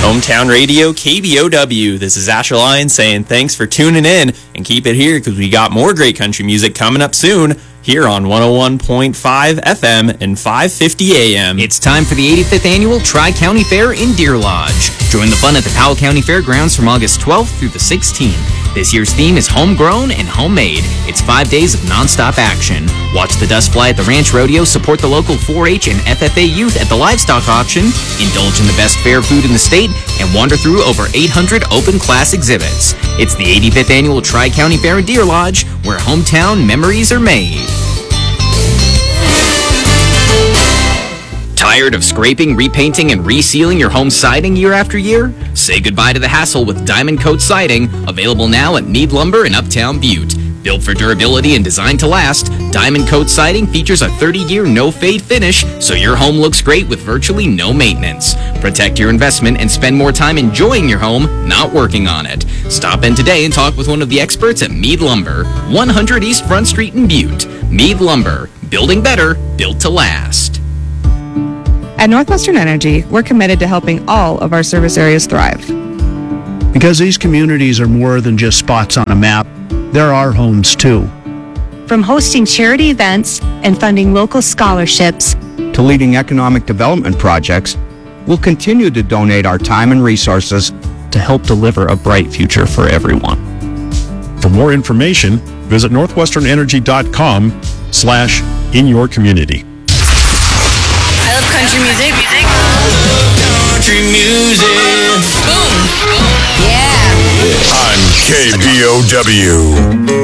Hometown Radio KBOW. This is Asher Lyons saying thanks for tuning in and keep it here because we got more great country music coming up soon here on 101.5 FM and 550 AM. It's time for the 85th Annual Tri-County Fair in Deer Lodge. Join the fun at the Powell County Fairgrounds from August 12th through the 16th. This year's theme is homegrown and homemade. It's 5 days of nonstop action. Watch the dust fly at the Ranch Rodeo, support the local 4-H and FFA youth at the livestock auction, indulge in the best fair food in the state, and wander through over 800 open class exhibits. It's the 85th Annual Tri-County Fair in Deer Lodge, where hometown memories are made. Tired of scraping, repainting, and resealing your home siding year after year? Say goodbye to the hassle with Diamond Coat Siding, available now at Mead Lumber in Uptown Butte. Built for durability and designed to last, Diamond Coat Siding features a 30-year no-fade finish, so your home looks great with virtually no maintenance. Protect your investment and spend more time enjoying your home, not working on it. Stop in today and talk with one of the experts at Mead Lumber, 100 East Front Street in Butte. Mead Lumber, building better, built to last. At Northwestern Energy, we're committed to helping all of our service areas thrive. Because these communities are more than just spots on a map, they're our homes too. From hosting charity events and funding local scholarships to leading economic development projects, we'll continue to donate our time and resources to help deliver a bright future for everyone. For more information, visit northwesternenergy.com/inyourcommunity. I love country music. Country music. Boom. Yeah. On KBOW.